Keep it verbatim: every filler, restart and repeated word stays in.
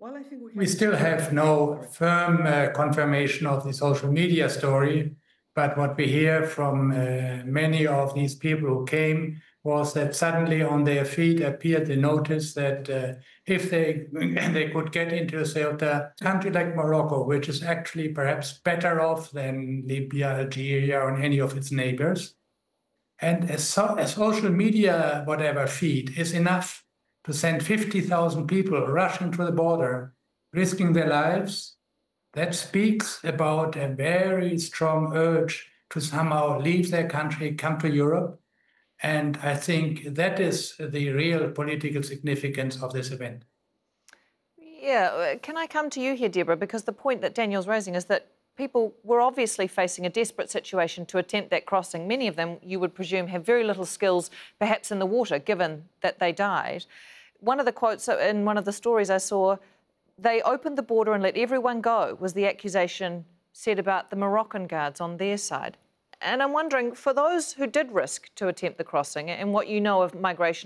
Well, I think we, we still have no firm uh, confirmation of the social media story, but what we hear from uh, many of these people who came was that suddenly on their feet appeared the notice that uh, if they they could get into a Ceuta, country like Morocco, which is actually perhaps better off than Libya, Algeria, or any of its neighbors. And a, so, a social media, whatever feed is enough to send fifty thousand people rushing to the border, risking their lives. That speaks about a very strong urge to somehow leave their country, come to Europe. And I think that is the real political significance of this event. Yeah, can I come to you here, Deborah? Because the point that Daniel's raising is that people were obviously facing a desperate situation to attempt that crossing. Many of them, you would presume, have very little skills, perhaps in the water, given that they died. One of the quotes in one of the stories I saw, they opened the border and let everyone go, was the accusation said about the Moroccan guards on their side. And I'm wondering, for those who did risk to attempt the crossing and what you know of migration